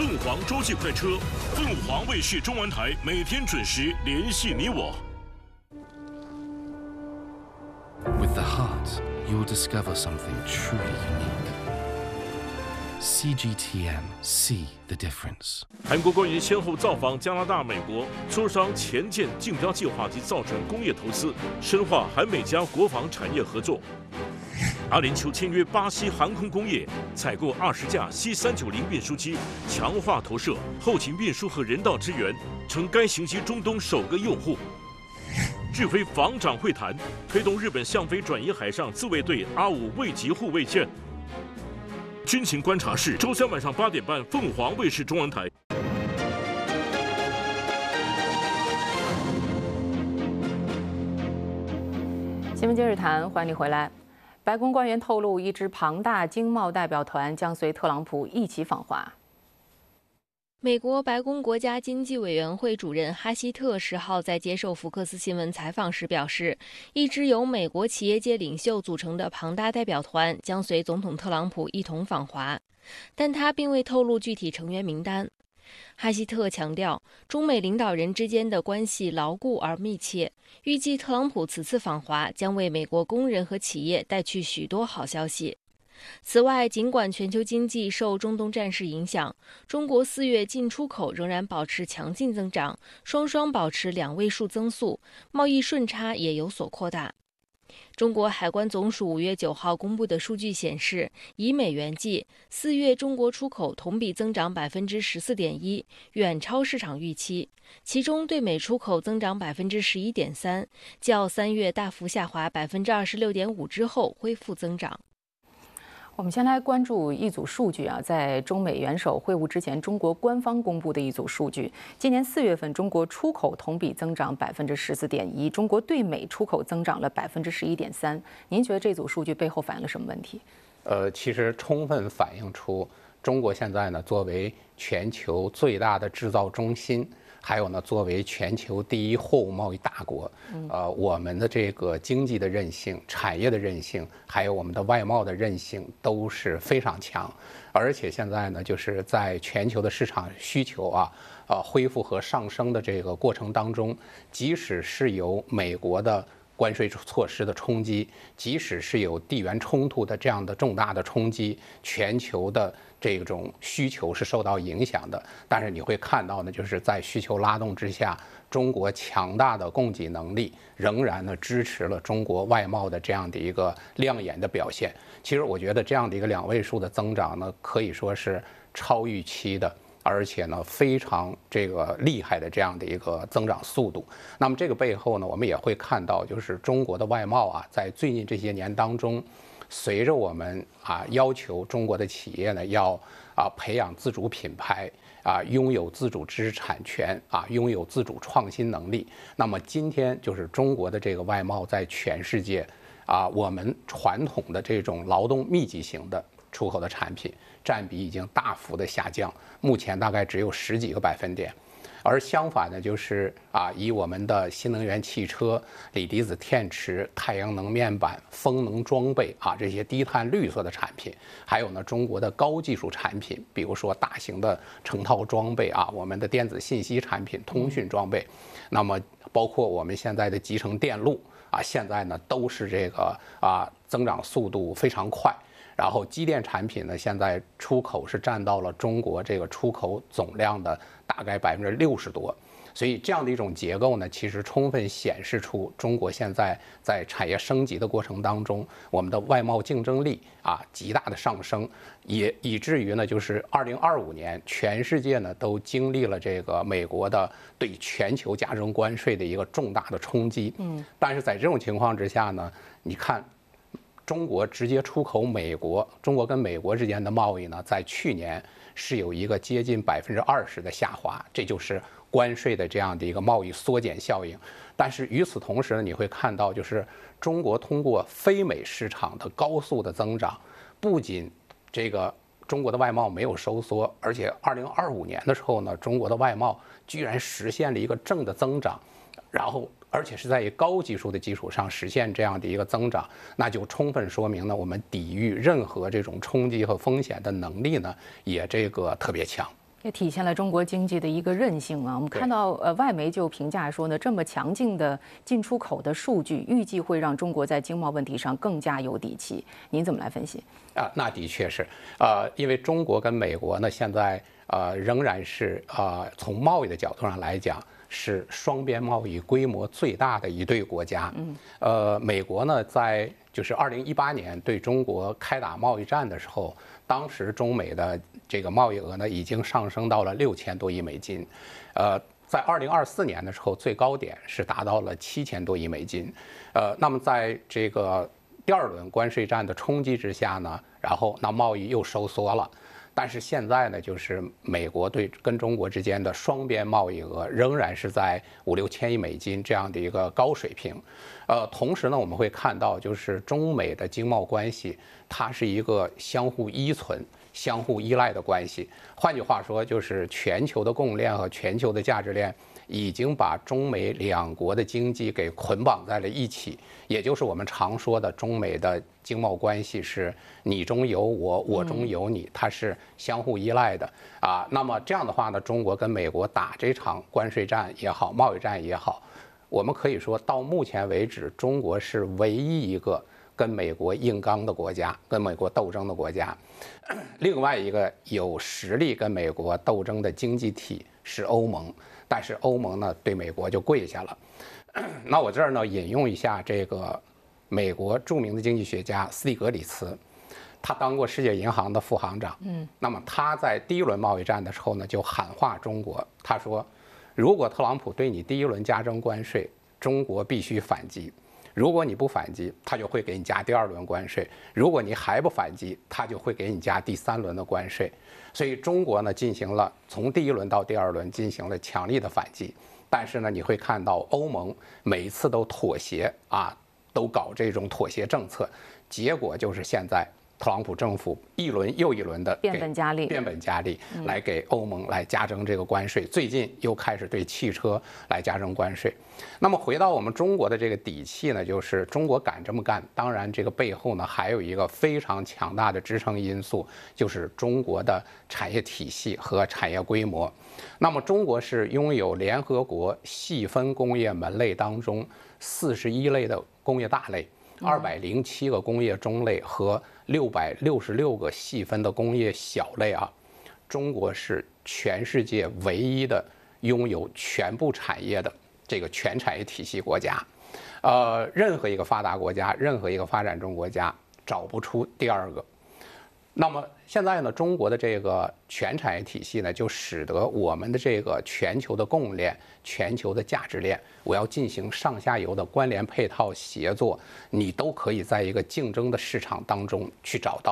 凤凰洲际快车，凤凰卫视中文台每天准时联系你我。 With the heart, you'll discover something truly unique. CGTN, see the difference. 韩国官员先后造访加拿大、美国，磋商前舰竞标计划及造船工业投资，深化韩美加国防产业合作。阿联酋签约巴西航空工业，采购20架 C390运输机，强化投射、后勤运输和人道支援，成该型机中东首个用户。日菲防长会谈推动日本向非转移海上自卫队阿5卫级护卫舰。军情观察室，周三晚上8点半，凤凰卫视中文台。 新闻今日谈，欢迎你回来。白宫官员透露，一支庞大经贸代表团将随特朗普一起访华。 美国白宫国家经济委员会主任哈希特10号在接受福克斯新闻采访时表示，一支由美国企业界领袖组成的庞大代表团将随总统特朗普一同访华，但他并未透露具体成员名单。哈希特强调，中美领导人之间的关系牢固而密切，预计特朗普此次访华将为美国工人和企业带去许多好消息。此外，尽管全球经济受中东战事影响，中国4月进出口仍然保持强劲增长，双双保持2位数增速，贸易顺差也有所扩大。中国海关总署5月9号公布的数据显示，以美元计，4月中国出口同比增长14.1%，远超市场预期。其中对美出口增长11.3%，较3月大幅下滑26.5%之后恢复增长。 我们先来关注一组数据啊，在中美元首会晤之前，中国官方公布的一组数据。今年4月份，中国出口同比增长14.1%，中国对美出口增长了11.3%。您觉得这组数据背后反映了什么问题？ 其实充分反映出中国现在呢，作为全球最大的制造中心，还有呢，作为全球第一货物贸易大国，我们的这个经济的韧性、产业的韧性，还有我们的外贸的韧性都是非常强。而且现在呢，就是在全球的市场需求恢复和上升的这个过程当中，即使是由美国的关税措施的冲击，即使是有地缘冲突的这样的重大的冲击，全球的这种需求是受到影响的。但是你会看到呢，就是在需求拉动之下，中国强大的供给能力仍然呢支持了中国外贸的这样的一个亮眼的表现。其实我觉得这样的一个2位数的增长呢，可以说是超预期的。而且呢，非常这个厉害的这样的一个增长速度。那么这个背后呢，我们也会看到，就是中国的外贸在最近这些年当中，随着我们要求中国的企业呢要培养自主品牌拥有自主知识产权拥有自主创新能力。那么今天就是中国的这个外贸在全世界我们传统的这种劳动密集型的出口的产品占比已经大幅的下降，目前大概只有10几个百分点。而相反呢，就是以我们的新能源汽车、锂离子电池、太阳能面板、风能装备这些低碳绿色的产品，还有呢中国的高技术产品，比如说大型的成套装备我们的电子信息产品、通讯装备，那么包括我们现在的集成电路现在呢都是这个增长速度非常快。然后机电产品呢，现在出口是占到了中国这个出口总量的大概60%多，所以这样的一种结构呢，其实充分显示出中国现在在产业升级的过程当中，我们的外贸竞争力极大的上升，也以至于呢，就是2025年全世界呢都经历了这个美国的对全球加征关税的一个重大的冲击。但是在这种情况之下呢，你看。中国直接出口美国，中国跟美国之间的贸易呢，在去年是有一个接近20%的下滑，这就是关税的这样的一个贸易缩减效应。但是与此同时呢，你会看到，就是中国通过非美市场的高速的增长，不仅这个中国的外贸没有收缩，而且2025年的时候呢，中国的外贸居然实现了一个正的增长，然后。而且是在高技术的基础上实现这样的一个增长，那就充分说明呢，我们抵御任何这种冲击和风险的能力呢，也这个特别强。 也体现了中国经济的一个韧性啊。我们看到外媒就评价说呢，这么强劲的进出口的数据，预计会让中国在经贸问题上更加有底气。您怎么来分析？ 那的确是，因为中国跟美国呢，现在仍然是从贸易的角度上来讲，是双边贸易规模最大的一对国家。美国呢，在就是2018年对中国开打贸易战的时候，当时中美的这个贸易额呢，已经上升到了6000多亿美金。在2024年的时候，最高点是达到了7000多亿美金。那么在这个第二轮关税战的冲击之下呢，然后那贸易又收缩了。但是现在呢，就是美国跟中国之间的双边贸易额仍然是在5、6千亿美金这样的一个高水平。同时呢，我们会看到，就是中美的经贸关系，它是一个相互依存、相互依赖的关系。换句话说，就是全球的供应链和全球的价值链已经把中美两国的经济给捆绑在了一起，也就是我们常说的中美的经贸关系是你中有我，我中有你，它是相互依赖的啊。那么这样的话呢，中国跟美国打这场关税战也好，贸易战也好，我们可以说到目前为止，中国是唯一一个跟美国硬刚的国家，跟美国斗争的国家。另外一个有实力跟美国斗争的经济体是欧盟，但是欧盟呢对美国就跪下了。那我这儿呢引用一下这个美国著名的经济学家斯蒂格里茨，他当过世界银行的副行长。那么他在第一轮贸易战的时候呢，就喊话中国，他说，如果特朗普对你第一轮加征关税，中国必须反击。如果你不反击，他就会给你加第二轮关税；如果你还不反击，他就会给你加第三轮的关税。所以中国呢进行了从第一轮到第二轮进行了强力的反击。但是呢，你会看到欧盟每一次都妥协啊，都搞这种妥协政策，结果就是现在特朗普政府一轮又一轮的变本加厉来给欧盟来加征这个关税。最近又开始对汽车来加征关税。那么回到我们中国的这个底气呢，就是中国敢这么干，当然这个背后呢还有一个非常强大的支撑因素，就是中国的产业体系和产业规模。那么中国是拥有联合国细分工业门类当中41类的工业大类，207个工业中类和666个细分的工业小类啊。中国是全世界唯一的拥有全部产业的这个全产业体系国家。任何一个发达国家，任何一个发展中国家找不出第二个。那么现在呢，中国的这个全产业体系呢，就使得我们的这个全球的供应链、全球的价值链，我要进行上下游的关联配套协作，你都可以在一个竞争的市场当中去找到。